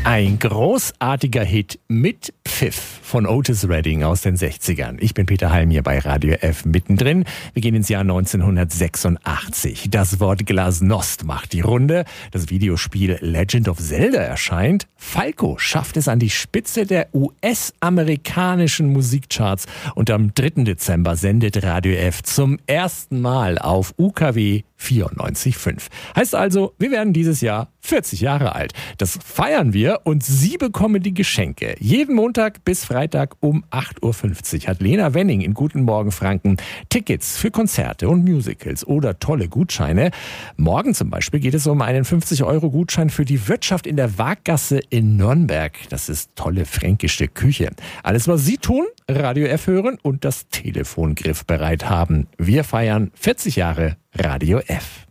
Ein großartiger Hit mit Pfiff von Otis Redding aus den 60ern. Ich bin Peter Halm hier bei Radio F mittendrin. Wir gehen ins Jahr 1986. Das Wort Glasnost macht die Runde. Das Videospiel Legend of Zelda erscheint. Falco schafft es an die Spitze der US-amerikanischen Musikcharts. Und am 3. Dezember sendet Radio F zum ersten Mal auf UKW 94.5. Heißt also, wir werden dieses Jahr 40 Jahre alt. Das feiern wir und Sie bekommen die Geschenke. Jeden Montag bis Freitag um 8.50 Uhr hat Lena Wenning in Guten Morgen Franken Tickets für Konzerte und Musicals oder tolle Gutscheine. Morgen zum Beispiel geht es um einen 50-Euro-Gutschein für die Wirtschaft in der Waaggasse in Nürnberg. Das ist tolle fränkische Küche. Alles, was Sie tun, Radio F hören und das Telefon griffbereit haben. Wir feiern 40 Jahre Radio F.